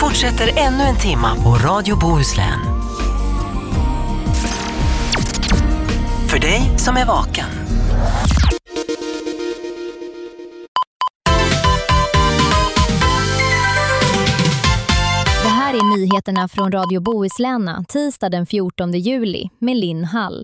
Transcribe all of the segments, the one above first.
fortsätter ännu en timma på Radio Bohuslän. För dig som är vaken. Det här är nyheterna från Radio Bohuslän tisdag den 14 juli med Linn Hall.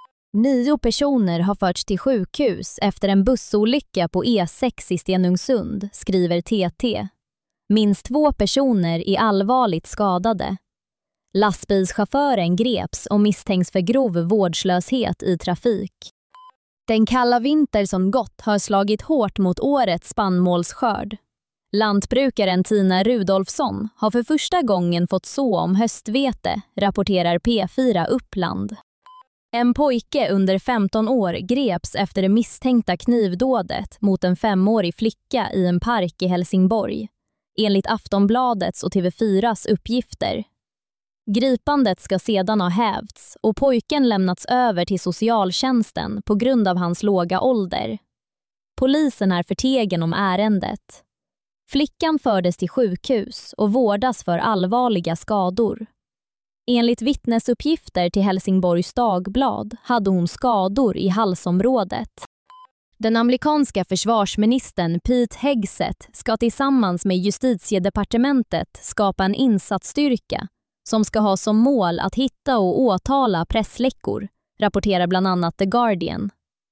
9 personer har förts till sjukhus efter en bussolycka på E6 i Stenungsund, skriver TT. Minst 2 personer är allvarligt skadade. Lastbilschauffören greps och misstänks för grov vårdslöshet i trafik. Den kalla vinter som gått har slagit hårt mot årets spannmålsskörd. Lantbrukaren Tina Rudolfsson har för första gången fått så om höstvete, rapporterar P4 Uppland. En pojke under 15 år greps efter det misstänkta knivdådet mot en 5-årig flicka i en park i Helsingborg, enligt Aftonbladets och TV4s uppgifter. Gripandet ska sedan ha hävts och pojken lämnats över till socialtjänsten på grund av hans låga ålder. Polisen är förtegen om ärendet. Flickan fördes till sjukhus och vårdas för allvarliga skador. Enligt vittnesuppgifter till Helsingborgs Dagblad hade hon skador i halsområdet. Den amerikanska försvarsministern Pete Hegseth ska tillsammans med justitiedepartementet skapa en insatsstyrka som ska ha som mål att hitta och åtala pressläckor, rapporterar bland annat The Guardian.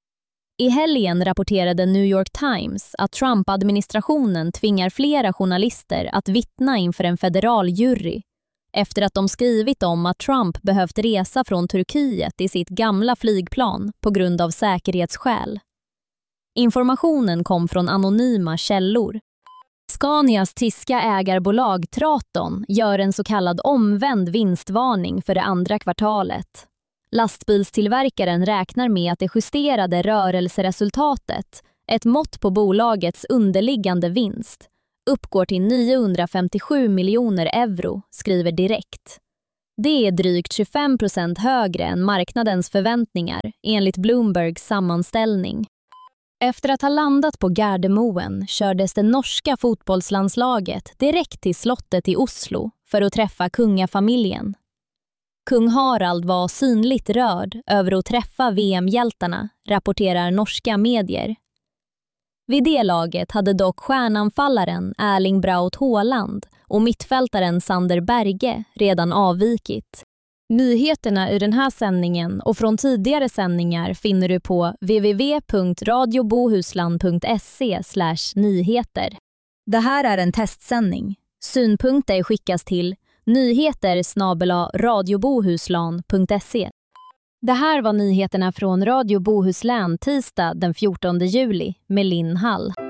I helgen rapporterade New York Times att Trump-administrationen tvingar flera journalister att vittna inför en federal jury efter att de skrivit om att Trump behövt resa från Turkiet i sitt gamla flygplan på grund av säkerhetsskäl. Informationen kom från anonyma källor. Scanias tyska ägarbolag Traton gör en så kallad omvänd vinstvarning för det andra kvartalet. Lastbilstillverkaren räknar med att det justerade rörelseresultatet, ett mått på bolagets underliggande vinst, uppgår till 957 miljoner euro, skriver Direkt. Det är drygt 25% högre än marknadens förväntningar, enligt Bloombergs sammanställning. Efter att ha landat på Gardermoen kördes det norska fotbollslandslaget direkt till slottet i Oslo för att träffa kungafamiljen. Kung Harald var synligt rörd över att träffa VM-hjältarna, rapporterar norska medier. Vid det laget hade dock stjärnanfallaren Erling Braut Haaland och mittfältaren Sander Berge redan avvikit. Nyheterna i den här sändningen och från tidigare sändningar finner du på www.radiobohusland.se/nyheter. Det här är en testsändning. Synpunkter skickas till nyheter@radiobohuslan.se. Det här var nyheterna från Radio Bohuslän tisdag den 14 juli med Linn Hall.